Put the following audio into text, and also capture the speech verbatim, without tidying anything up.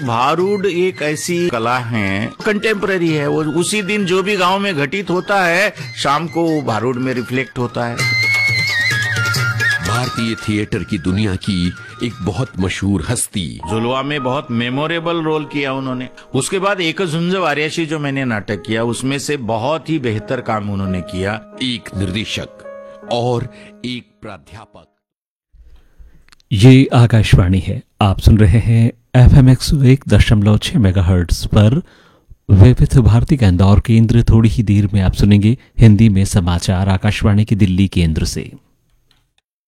भारूड एक ऐसी कला है, कंटेम्पररी है। वो उसी दिन जो भी गांव में घटित होता है, शाम को भारूड में रिफ्लेक्ट होता है। भारतीय थिएटर की दुनिया की एक बहुत मशहूर हस्ती, जुलवा में बहुत मेमोरेबल रोल किया उन्होंने। उसके बाद एक झुंज वार्याशी जो मैंने नाटक किया, उसमें से बहुत ही बेहतर काम उन्होंने किया। एक निर्देशक और एक प्राध्यापक। ये आकाशवाणी है, आप सुन रहे हैं एफ एम एक सौ एक दशमलव छह मेगाहर्ट्ज पर विविध भारती का इंदौर केंद्र। थोड़ी ही देर में आप सुनेंगे हिंदी में समाचार आकाशवाणी की दिल्ली केंद्र से।